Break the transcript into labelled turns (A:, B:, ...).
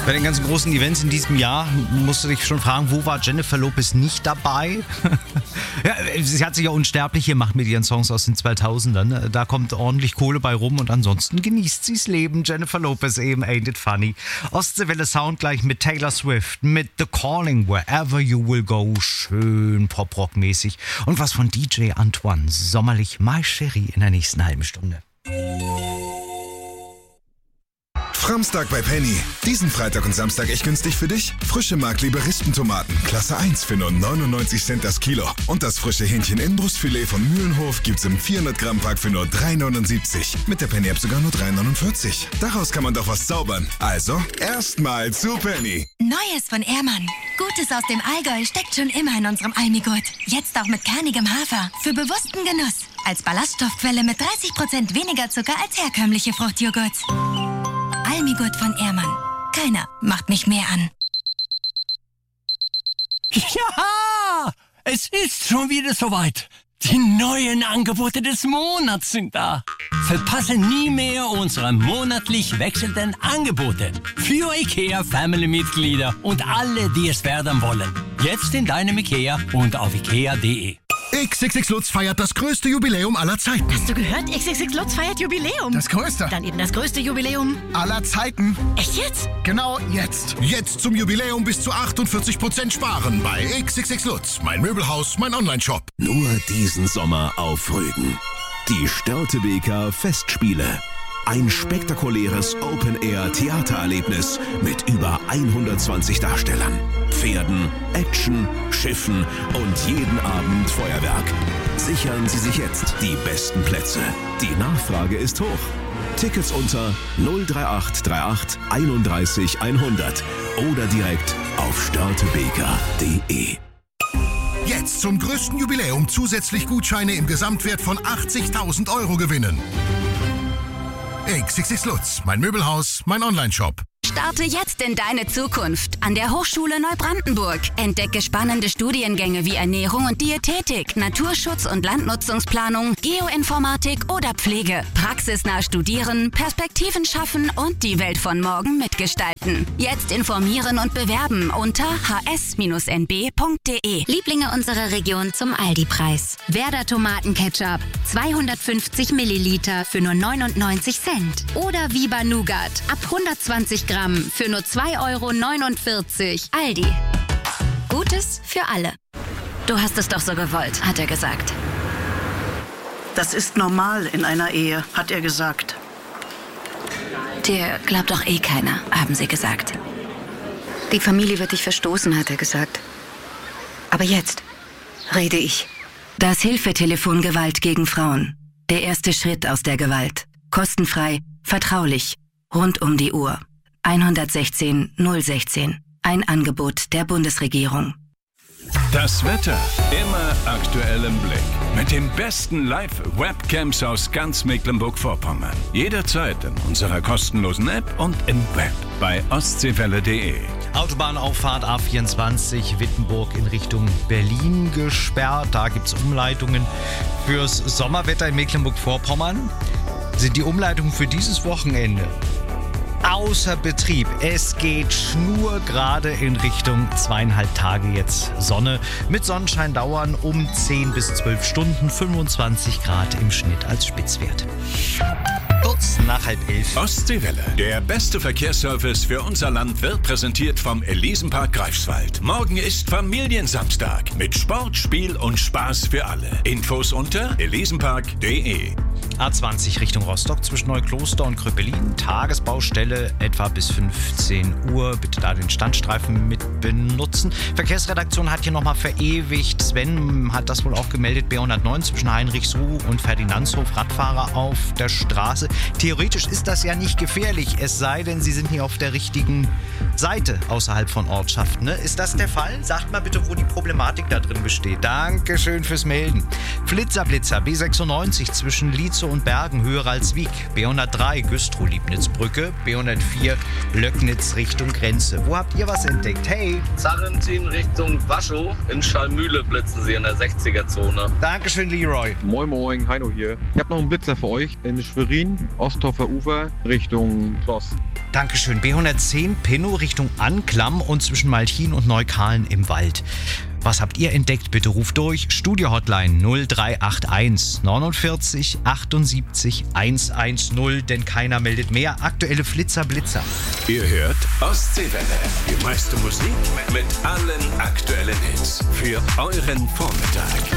A: Bei den ganzen großen Events in diesem Jahr musst du dich schon fragen, wo war Jennifer Lopez nicht dabei? Ja, sie hat sich ja unsterblich gemacht mit ihren Songs aus den 2000ern. Da kommt ordentlich Kohle bei rum und ansonsten genießt sie's Leben. Jennifer Lopez eben, ain't it funny. Ostseewelle Sound gleich mit Taylor Swift, mit The Calling, Wherever You Will Go. Schön Pop-Rock-mäßig. Und was von DJ Antoine, sommerlich My Cherie in der nächsten halben Stunde.
B: Framstag bei Penny. Diesen Freitag und Samstag echt günstig für dich? Frische Mark-Liberistentomaten, Klasse 1 für nur 99 Cent das Kilo. Und das frische Hähnchen-Innenbrustfilet von Mühlenhof gibt's im 400-Gramm-Pack für nur 3,79. Mit der Penny-App sogar nur 3,49. Daraus kann man doch was zaubern. Also, erstmal zu Penny.
C: Neues von Ehrmann. Gutes aus dem Allgäu steckt schon immer in unserem Almigurt. Jetzt auch mit kernigem Hafer. Für bewussten Genuss. Als Ballaststoffquelle mit 30% weniger Zucker als herkömmliche Fruchtjoghurts. Almigurt von Ehrmann. Keiner macht mich mehr an.
D: Ja, es ist schon wieder soweit. Die neuen Angebote des Monats sind da. Verpasse nie mehr unsere monatlich wechselnden Angebote. Für IKEA-Family-Mitglieder und alle, die es werden wollen. Jetzt in deinem IKEA und auf ikea.de.
E: XXX Lutz feiert das größte Jubiläum aller Zeiten.
F: Hast du gehört? XXX Lutz feiert Jubiläum.
E: Das größte.
F: Dann eben das größte Jubiläum
E: aller Zeiten.
F: Echt jetzt?
E: Genau jetzt. Jetzt zum Jubiläum bis zu 48% sparen bei XXX Lutz. Mein Möbelhaus, mein Onlineshop.
G: Nur diesen Sommer auf Rügen. Die Störtebeker Festspiele. Ein spektakuläres Open-Air-Theatererlebnis mit über 120 Darstellern, Pferden, Action, Schiffen und jeden Abend Feuerwerk. Sichern Sie sich jetzt die besten Plätze. Die Nachfrage ist hoch. Tickets unter 03838 31 100 oder direkt auf störtebeker.de.
E: Jetzt zum größten Jubiläum zusätzlich Gutscheine im Gesamtwert von 80.000 € gewinnen. XXX Lutz, mein Möbelhaus, mein Onlineshop.
H: Starte jetzt in deine Zukunft an der Hochschule Neubrandenburg. Entdecke spannende Studiengänge wie Ernährung und Diätetik, Naturschutz und Landnutzungsplanung, Geoinformatik oder Pflege. Praxisnah studieren, Perspektiven schaffen und die Welt von morgen mitgestalten. Jetzt informieren und bewerben unter hs-nb.de.
I: Lieblinge unserer Region zum Aldi-Preis. Werder Tomatenketchup, 250 Milliliter für nur 99 Cent. Oder Viva Nougat, ab 120 Gramm für nur 2,49 €. Aldi. Gutes für alle.
H: Du hast es doch so gewollt, hat er gesagt.
J: Das ist normal in einer Ehe, hat er gesagt.
H: Dir glaubt doch eh keiner, haben sie gesagt.
K: Die Familie wird dich verstoßen, hat er gesagt. Aber jetzt rede ich.
H: Das Hilfetelefon Gewalt gegen Frauen. Der erste Schritt aus der Gewalt. Kostenfrei, vertraulich, rund um die Uhr. 116 016. Ein Angebot der Bundesregierung.
L: Das Wetter immer aktuell im Blick. Mit den besten Live-Webcams aus ganz Mecklenburg-Vorpommern. Jederzeit in unserer kostenlosen App und im Web bei ostseewelle.de.
A: Autobahnauffahrt A24 Wittenburg in Richtung Berlin gesperrt. Da gibt es Umleitungen fürs Sommerwetter in Mecklenburg-Vorpommern. Sind die Umleitungen für dieses Wochenende außer Betrieb. Es geht schnurgerade in Richtung 2,5 Tage jetzt Sonne. Mit Sonnenschein dauern um 10 bis 12 Stunden, 25 Grad im Schnitt als Spitzwert. Kurz nach 10:30.
L: Ostseewelle. Der beste Verkehrsservice für unser Land wird präsentiert vom Elisenpark Greifswald. Morgen ist Familiensamstag mit Sport, Spiel und Spaß für alle. Infos unter elisenpark.de.
A: A20 Richtung Rostock zwischen Neukloster und Kröpelin. Tagesbaustelle etwa bis 15 Uhr. Bitte da den Standstreifen mit benutzen. Verkehrsredaktion hat hier nochmal verewigt. Sven hat das wohl auch gemeldet. B109 zwischen Heinrichsruh und Ferdinandshof. Radfahrer auf der Straße. Theoretisch ist das ja nicht gefährlich. Es sei denn, Sie sind hier auf der richtigen Seite außerhalb von Ortschaften. Ne? Ist das der Fall? Sagt mal bitte, wo die Problematik da drin besteht. Dankeschön fürs Melden. Blitzer B96 zwischen Lietzow und Bergen höher als Wieg. B103 Güstrow-Liebnitz-Brücke. B104 Löcknitz Richtung Grenze. Wo habt ihr was entdeckt? Hey!
M: Sarrentin Richtung Waschow. In Schallmühle blitzen sie in der 60er-Zone.
A: Dankeschön, Leroy.
N: Moin Moin, Heino hier. Ich habe noch einen Blitzer für euch in Schwerin, Ostdorfer Ufer Richtung Schloss.
A: Dankeschön. B110 Pinnow Richtung Anklam und zwischen Malchin und Neukahlen im Wald. Was habt ihr entdeckt? Bitte ruft durch. Studio-Hotline 0381 49 78 110, denn keiner meldet mehr. Aktuelle Blitzer.
L: Ihr hört Ostseewelle. Die meiste Musik mit allen aktuellen Hits für euren Vormittag.